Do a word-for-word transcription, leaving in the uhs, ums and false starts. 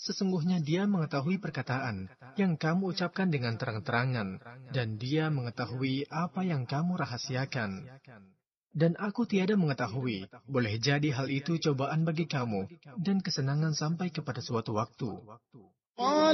Sesungguhnya dia mengetahui perkataan yang kamu ucapkan dengan terang-terangan, dan dia mengetahui apa yang kamu rahasiakan. Dan aku tiada mengetahui, boleh jadi hal itu cobaan bagi kamu, dan kesenangan sampai kepada suatu waktu.